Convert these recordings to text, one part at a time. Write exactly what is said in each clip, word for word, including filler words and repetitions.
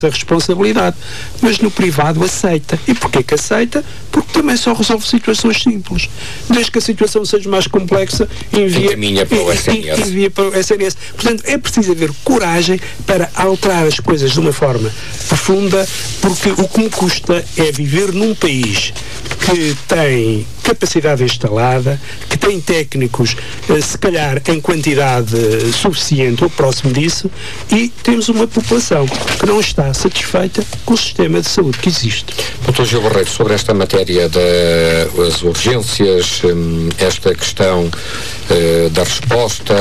a responsabilidade, mas no privado aceita. E porquê que aceita? Porque também só resolve situações simples. Desde que a situação seja mais complexa, envia, envia para o S N S. Envia para o S N S. Portanto, é preciso haver coragem para alterar as coisas de uma forma profunda, porque o que me custa é viver num país que tem capacidade instalada, que tem técnicos, se calhar em quantidade suficiente ou próximo disso, e temos uma população que não está satisfeita com o sistema de saúde que existe. doutor Gil Barreiro, sobre esta matéria das urgências, esta questão uh, da resposta...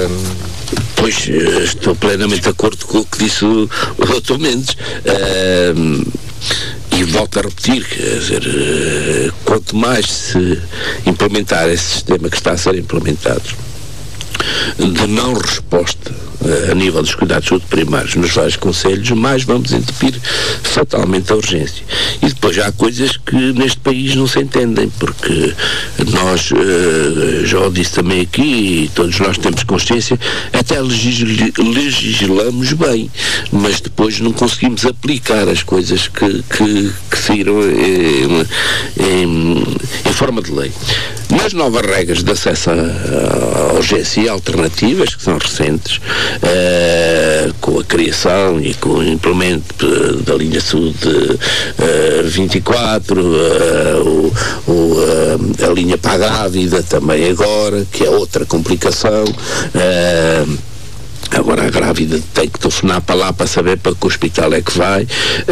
Pois, estou plenamente de acordo com o que disse o, o doutor Mendes. Uh, e volto a repetir, quer dizer, uh, quanto mais se implementar esse sistema que está a ser implementado, de não resposta uh, a nível dos cuidados de saúde primários nos vários concelhos, mais vamos entupir fatalmente a urgência. E depois há coisas que neste país não se entendem, porque nós, uh, já o disse também aqui, e todos nós temos consciência, até legisl- legislamos bem, mas depois não conseguimos aplicar as coisas que, que, que saíram em, em, em forma de lei. Nas novas regras de acesso à urgência e alternativas, que são recentes, uh, com a criação e com o implemento uh, da linha saúde uh, vinte e quatro, uh, o, o, uh, a linha para a grávida também agora, que é outra complicação. Uh, Agora a grávida tem que telefonar para lá para saber para que hospital é que vai,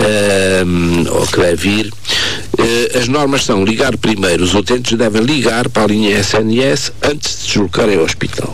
uh, ou que deve ir. Uh, as normas são ligar primeiro, os utentes devem ligar para a linha S N S antes de se deslocarem ao hospital.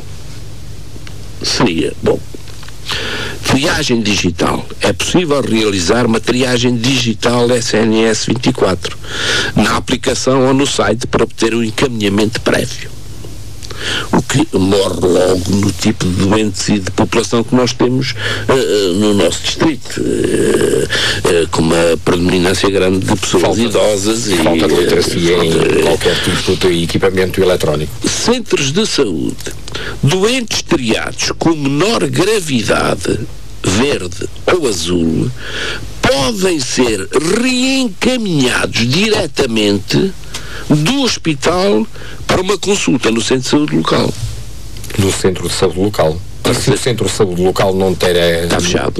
Seria bom. Triagem digital. É possível realizar uma triagem digital S N S vinte e quatro na aplicação ou no site para obter um encaminhamento prévio. O que morre logo no tipo de doentes e de população que nós temos uh, no nosso distrito, uh, uh, com uma predominância grande de pessoas falta, idosas e falta de literacia uh, em qualquer tipo de equipamento eletrónico. Centros de saúde, doentes triados com menor gravidade, verde ou azul, podem ser reencaminhados diretamente do hospital para uma consulta no centro de saúde local. Do centro de saúde local? E se o centro de saúde local não ter... Está fechado.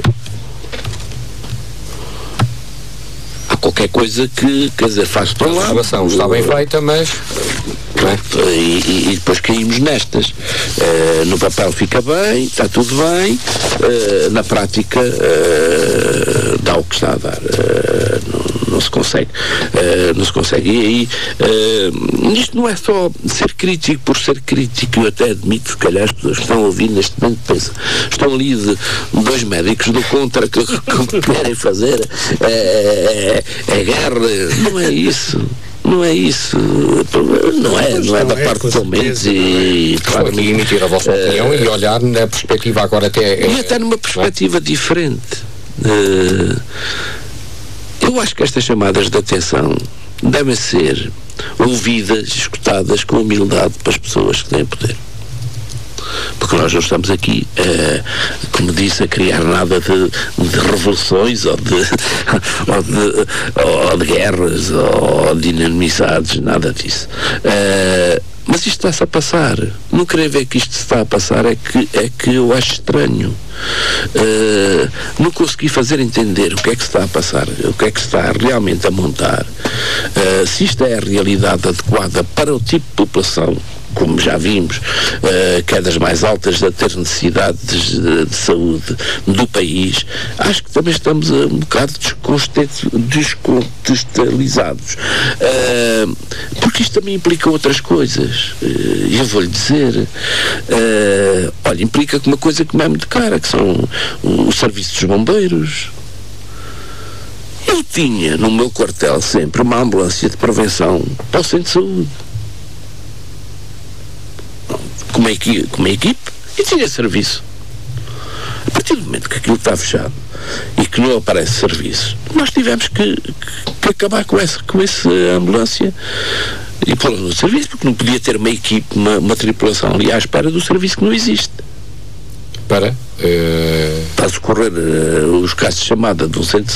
Há qualquer coisa que, quer dizer, faz para lá. A legislação está bem feita, mas... Pronto, e, e depois caímos nestas. Uh, no papel fica bem, está tudo bem, uh, na prática uh, dá o que está a dar. Uh, não, não se consegue. Uh, não se consegue. E aí, uh, isto não é só ser crítico por ser crítico, eu até admito, se calhar as pessoas que estão a ouvir neste momento pensam, estão ali de dois médicos do contra que, que querem fazer é, é, é guerra. Não é isso. Não é isso, não é, não é da parte do Mendes e... Claro, aqui emitir a vossa opinião uh, e olhar na perspectiva agora até... E até numa perspectiva é? diferente. Uh, eu acho que estas chamadas de atenção devem ser ouvidas, escutadas com humildade para as pessoas que têm poder. Porque nós não estamos aqui, uh, como disse, a criar nada de, de revoluções ou de, ou, de, ou de guerras ou de inimizades, nada disso. Uh, mas isto está-se a passar. Não querer ver que isto se está a passar é que, é que eu acho estranho. Uh, não consegui fazer entender o que é que se está a passar, o que é que se está realmente a montar. Uh, se isto é a realidade adequada para o tipo de população, como já vimos, uh, quedas mais altas a ter necessidades de, de saúde do país, acho que também estamos uh, um bocado descontextualizados. Uh, porque isto também implica outras coisas. Uh, eu vou-lhe dizer, uh, olha, implica uma coisa que me é muito cara, que são o serviço dos bombeiros. Eu tinha no meu quartel sempre uma ambulância de prevenção para o centro de saúde. Com uma, equipe, com uma equipe e tinha serviço. A partir do momento que aquilo está fechado e que não aparece serviço, nós tivemos que, que, que acabar com essa, com essa ambulância e pô-la no serviço, porque não podia ter uma equipe, uma, uma tripulação ali à espera do serviço que não existe. Para? Uh... Para a socorrer uh, os casos de chamada de um centro